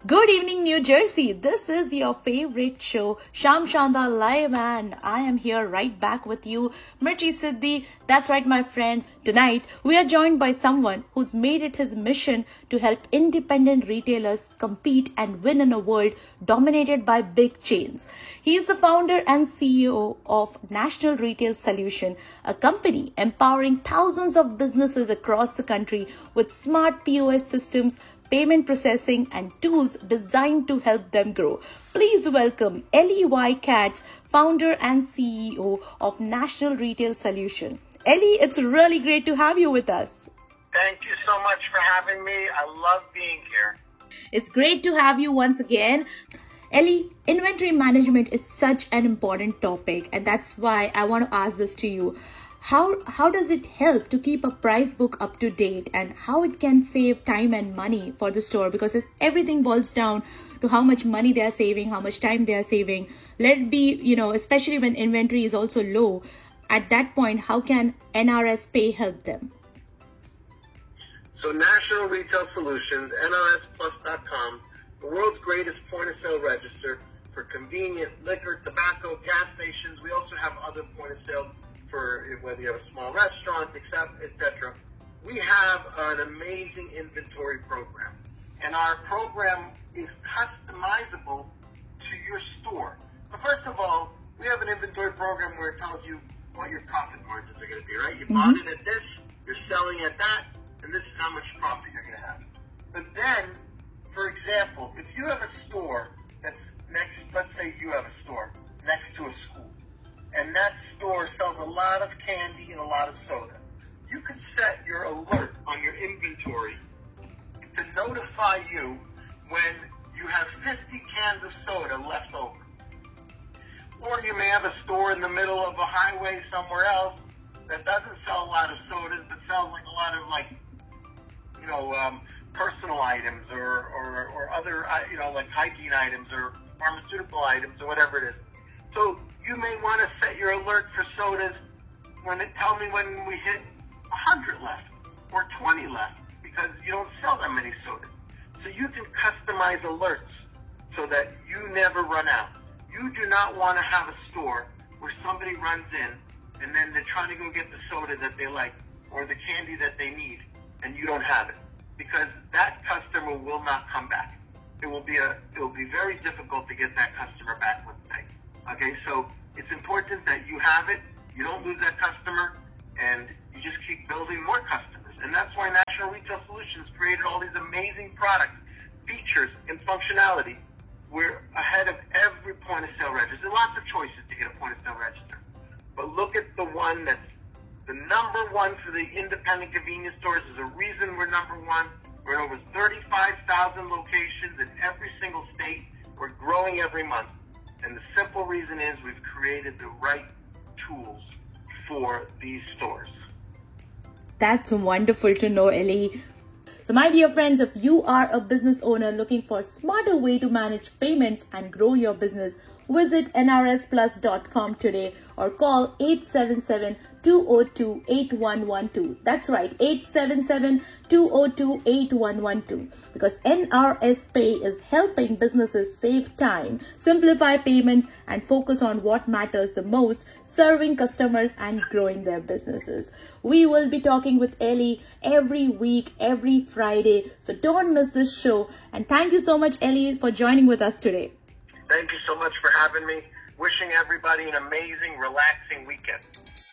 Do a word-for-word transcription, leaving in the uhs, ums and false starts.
Good evening, New Jersey. This is your favorite show, Sham Shanda Live, and I am here right back with you, Mirchi Siddhi. That's right, my friends. Tonight, we are joined by someone who's made it his mission to help independent retailers compete and win in a world dominated by big chains. He is the founder and C E O of National Retail Solution, a company empowering thousands of businesses across the country with smart P O S systems, payment processing, and tools designed to help them grow. Please welcome Elie Y. Katz, founder and C E O of National Retail Solution. Elie, it's really great to have you with us. Thank you so much for having me. I love being here. It's great to have you once again. Elie, inventory management is such an important topic, and that's why I want to ask this to you. How how does it help to keep a price book up to date, and how it can save time and money for the store? Because it's, everything boils down to how much money they are saving, how much time they are saving. Let it be, you know, especially when inventory is also low. At that point, how can N R S Pay help them? So National Retail Solutions, N R S plus dot com, the world's greatest point-of-sale register for convenient liquor, tobacco, gas stations. We also have other point-of-sale for whether you have a small restaurant, et cetera. We have an amazing inventory program, and our program is customizable to your store. So first of all, we have an inventory program where it tells you what your profit margins are going to be, right? You mm-hmm. bought it at this, you're selling at that, and this is how much profit you're going to have. But then, for example, if you have a store that's next, let's say you have a store next to a school, and that store sells a lot of candy and a lot of soda, you can set your alert on your inventory to notify you when you have fifty cans of soda left over. Or you may have a store in the middle of a highway somewhere else that doesn't sell a lot of sodas, but sells like a lot of like, you know, um, personal items or, or, or other, you know, like hygiene items or pharmaceutical items or whatever it is. So you may want to set your alert for sodas when it tell me when we hit one hundred left or twenty left, because you don't sell that many sodas. So you can customize alerts so that you never run out. You do not want to have a store where somebody runs in and then they're trying to go get the soda that they like or the candy that they need and you don't have it, because that customer will not come back. It will be a it will be very difficult to get that customer back with pay. Okay, so it's important that you have it, you don't lose that customer, and you just keep building more customers. And that's why National Retail Solutions created all these amazing products, features, and functionality. We're ahead of every point-of-sale register. There are lots of choices to get a point-of-sale register. But look at the one that's the number one for the independent convenience stores. There's a reason we're number one. We're at over thirty-five thousand locations in every single state. We're growing every month. And the simple reason is we've created the right tools for these stores. That's wonderful to know, Elie. So my dear friends, if you are a business owner looking for a smarter way to manage payments and grow your business, visit N R S plus dot com today or call eight seven seven, two zero two, eight one one two. That's right, eight seven seven, two zero two, eight one one two. Because N R S Pay is helping businesses save time, simplify payments, and focus on what matters the most, serving customers and growing their businesses. We will be talking with Elie every week, every Friday. So don't miss this show. And thank you so much, Elie, for joining with us today. Thank you so much for having me. Wishing everybody an amazing, relaxing weekend.